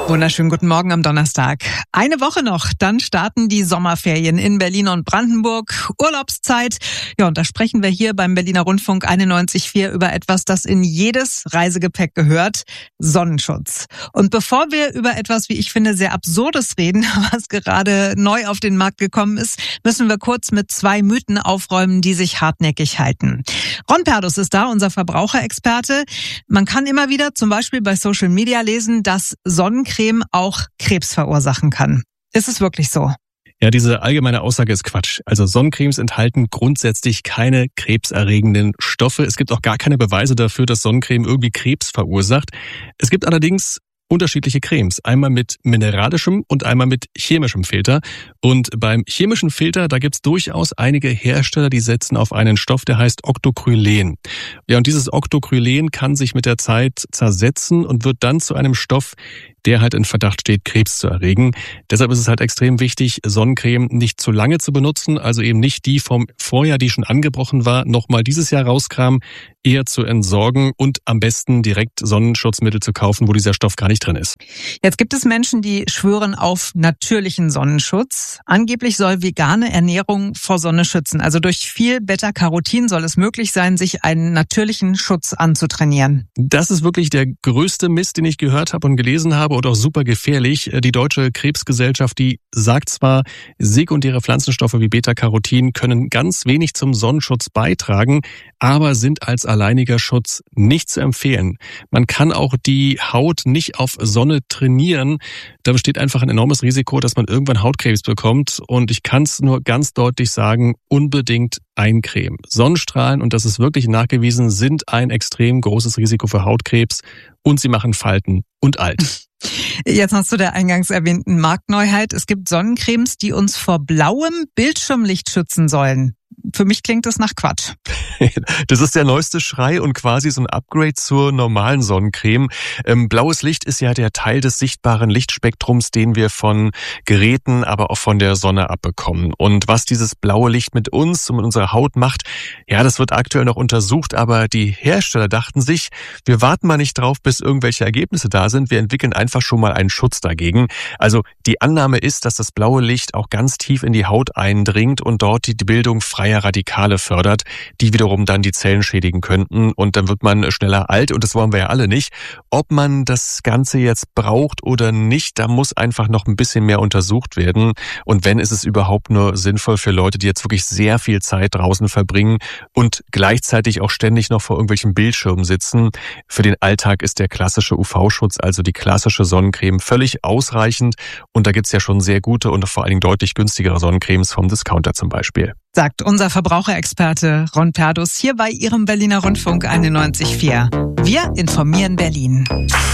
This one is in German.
Wunderschönen guten Morgen am Donnerstag. Eine Woche noch, dann starten die Sommerferien in Berlin und Brandenburg. Urlaubszeit. Ja, und da sprechen wir hier beim Berliner Rundfunk 91.4 über etwas, das in jedes Reisegepäck gehört. Sonnenschutz. Und bevor wir über etwas, wie ich finde, sehr Absurdes reden, was gerade neu auf den Markt gekommen ist, müssen wir kurz mit 2 Mythen aufräumen, die sich hartnäckig halten. Ron Perdus ist da, unser Verbraucherexperte. Man kann immer wieder zum Beispiel bei Social Media lesen, dass Sonnencreme auch Krebs verursachen kann. Ist es wirklich so? Ja, diese allgemeine Aussage ist Quatsch. Also Sonnencremes enthalten grundsätzlich keine krebserregenden Stoffe. Es gibt auch gar keine Beweise dafür, dass Sonnencreme irgendwie Krebs verursacht. Es gibt allerdings unterschiedliche Cremes. Einmal mit mineralischem und einmal mit chemischem Filter. Und beim chemischen Filter, da gibt's durchaus einige Hersteller, die setzen auf einen Stoff, der heißt Octocrylen. Ja, und dieses Octocrylen kann sich mit der Zeit zersetzen und wird dann zu einem Stoff, der halt in Verdacht steht, Krebs zu erregen. Deshalb ist es halt extrem wichtig, Sonnencreme nicht zu lange zu benutzen, also eben nicht die vom Vorjahr, die schon angebrochen war, nochmal dieses Jahr rauskramen, eher zu entsorgen und am besten direkt Sonnenschutzmittel zu kaufen, wo dieser Stoff gar nicht drin ist. Jetzt gibt es Menschen, die schwören auf natürlichen Sonnenschutz. Angeblich soll vegane Ernährung vor Sonne schützen. Also durch viel Beta-Carotin soll es möglich sein, sich einen natürlichen Schutz anzutrainieren. Das ist wirklich der größte Mist, den ich gehört habe und gelesen habe und auch super gefährlich. Die Deutsche Krebsgesellschaft, die sagt zwar, sekundäre Pflanzenstoffe wie Beta-Carotin können ganz wenig zum Sonnenschutz beitragen, aber sind als alleiniger Schutz nicht zu empfehlen. Man kann auch die Haut nicht auf Sonne trainieren. Da besteht einfach ein enormes Risiko, dass man irgendwann Hautkrebs bekommt. Und ich kann es nur ganz deutlich sagen, unbedingt eincremen. Sonnenstrahlen, und das ist wirklich nachgewiesen, sind ein extrem großes Risiko für Hautkrebs und sie machen Falten und alt. Jetzt hast du der eingangs erwähnten Marktneuheit. Es gibt Sonnencremes, die uns vor blauem Bildschirmlicht schützen sollen. Für mich klingt das nach Quatsch. Das ist der neueste Schrei und quasi so ein Upgrade zur normalen Sonnencreme. Blaues Licht ist ja der Teil des sichtbaren Lichtspektrums, den wir von Geräten, aber auch von der Sonne abbekommen. Und was dieses blaue Licht mit uns und mit unserer Haut macht, ja, das wird aktuell noch untersucht, aber die Hersteller dachten sich, wir warten mal nicht drauf, bis irgendwelche Ergebnisse da sind. Wir entwickeln einfach schon mal einen Schutz dagegen. Also die Annahme ist, dass das blaue Licht auch ganz tief in die Haut eindringt und dort die Bildung freier Radikale fördert, die wiederum dann die Zellen schädigen könnten und dann wird man schneller alt und das wollen wir ja alle nicht. Ob man das Ganze jetzt braucht oder nicht, da muss einfach noch ein bisschen mehr untersucht werden und wenn, ist es überhaupt nur sinnvoll für Leute, die jetzt wirklich sehr viel Zeit draußen verbringen und gleichzeitig auch ständig noch vor irgendwelchen Bildschirmen sitzen. Für den Alltag ist der klassische UV-Schutz, also die klassische Sonnencreme, völlig ausreichend und da gibt's ja schon sehr gute und vor allen Dingen deutlich günstigere Sonnencremes vom Discounter zum Beispiel. Sagt unser Verbraucherexperte Ron Perdus hier bei Ihrem Berliner Rundfunk 91.4. Wir informieren Berlin.